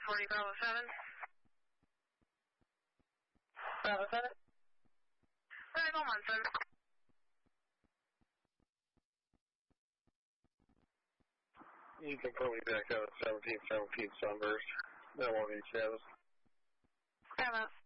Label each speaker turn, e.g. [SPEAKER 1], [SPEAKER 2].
[SPEAKER 1] 40 Bravo 7. Bravo 7. Right, go on, sir.
[SPEAKER 2] You can put me back out at 1717 Sunburst. That won't need shadows.
[SPEAKER 1] Come out.